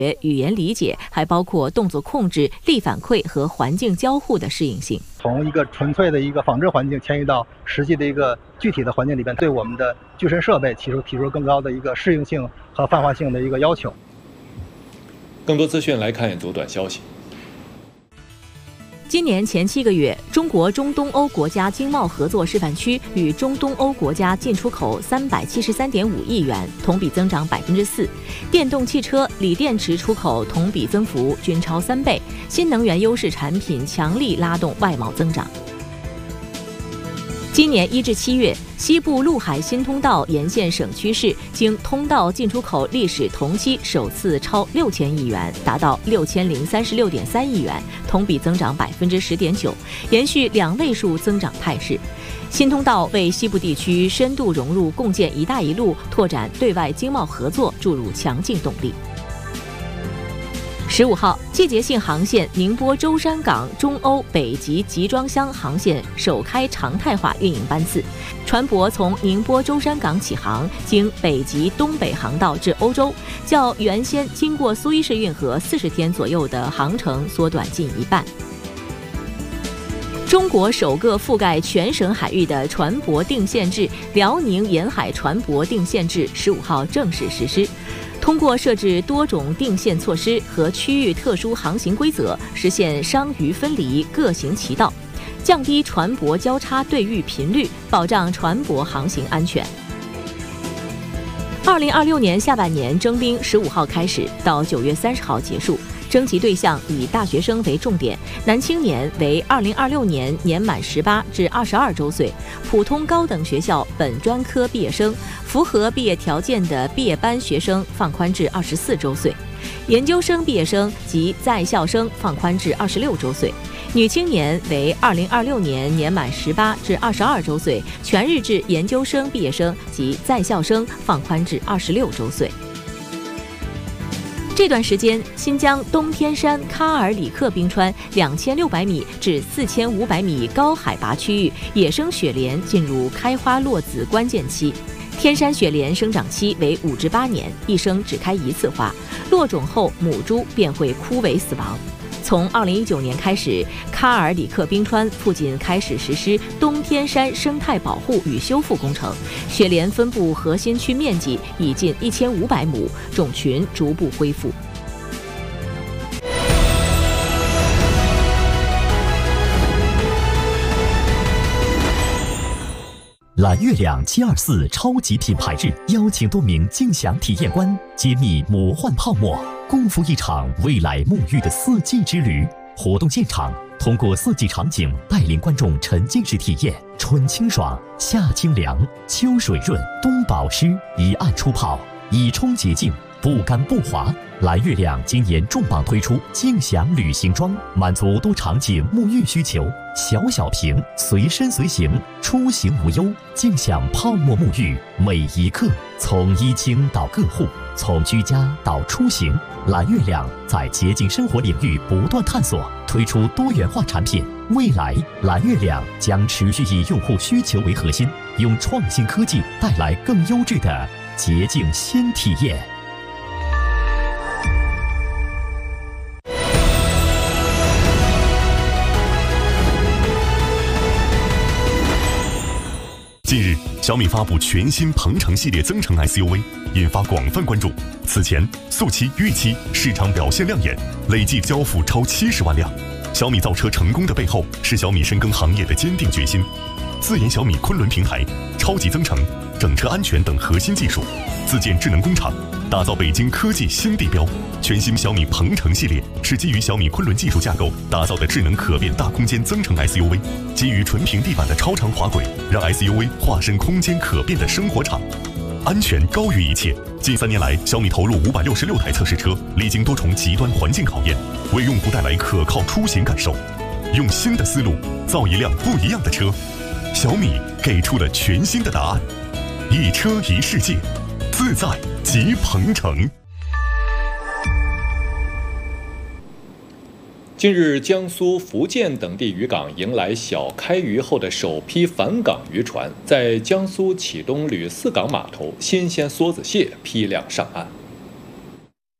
语言理解，还包括动作控制、力反馈和环境交互的适应性。 从一个纯粹的一个仿制环境迁移到实际的一个具体的环境里边，对我们的具身设备提出更高的一个适应性和泛化性的一个要求。 更多资讯来看一组短消息。 今年前7个月，中国中东欧国家经贸合作示范区与中东欧国家进出口373.5亿元，同比增长4%。电动汽车、锂电池出口同比增幅均超3倍，新能源优势产品强力拉动外贸增长。今年1至7月，西部陆海新通道沿线省区市经通道进出口历史同期首次超6000亿元，达到6036.3亿元，同比增长10.9%，延续2位数增长态势。新通道为西部地区深度融入共建“一带一路”，拓展对外经贸合作注入强劲动力。15号，季节性航线宁波舟山港中欧北极集装箱航线首开常态化运营班次，船舶从宁波舟山港起航，经北极东北航道至欧洲，较原先经过苏伊士运河40天左右的航程缩短近一半。中国首个覆盖全省海域的船舶定限制——辽宁沿海船舶定限制15号正式实施。通过设置多种定限措施和区域特殊航行规则，实现商渔分离，各行其道，降低船舶交叉对遇频率，保障船舶航行安全。2026年下半年征兵15号开始，到9月30号结束。征集对象以大学生为重点，男青年为2026年年满18至22周岁，普通高等学校本专科毕业生，符合毕业条件的毕业班学生放宽至24周岁，研究生毕业生及在校生放宽至26周岁。女青年为2026年年满18至22周岁，全日制研究生毕业生及在校生放宽至26周岁。这段时间，新疆东天山喀尔里克冰川2600米至4500米高海拔区域野生雪莲进入开花落籽关键期。天山雪莲生长期为5至8年，一生只开1次花，落种后母株便会枯萎死亡。从2019年开始，喀尔里克冰川附近开始实施东天山生态保护与修复工程，雪莲分布核心区面积已近1500亩，种群逐步恢复。 蓝月亮724超级品牌日，邀请多名竞享体验官揭秘魔幻泡沫，共赴一场未来沐浴的4季之旅。活动现场通过4季场景带领观众沉浸式体验春清爽、夏清凉、秋水润、冬保湿，一按出泡，以冲洁净，不干不滑。蓝月亮今年重磅推出竞享旅行装，满足多场景沐浴需求，小瓶随身随行，出行无忧。竞享泡沫沐浴，每一刻从衣清到个护，从居家到出行，蓝月亮在洁净生活领域不断探索，推出多元化产品。未来，蓝月亮将持续以用户需求为核心，用创新科技带来更优质的洁净新体验。 近日，小米发布全新鹏程系列增程 SUV， 引发广泛关注。此前，速七、豫七市场表现亮眼，累计交付超70万辆。小米造车成功的背后，是小米深耕行业的坚定决心。自研小米昆仑平台、超级增程、整车安全等核心技术，自建智能工厂，打造北京科技新地标。全新小米鹏程系列是基于小米昆仑技术架构打造的智能可变大空间增程 SUV， 基于纯平地板的超长滑轨，让 SUV 化身空间可变的生活场。安全高于一切。近3年来，小米投入566台测试车，历经多重极端环境考验，为用户带来可靠出行感受。用新的思路造一辆不一样的车，小米给出了全新的答案：一车一世界，自在即鹏程。 近日，江苏、福建等地渔港迎来小开渔后的首批返港渔船，在江苏启东吕四港码头，新鲜梭子蟹批量上岸。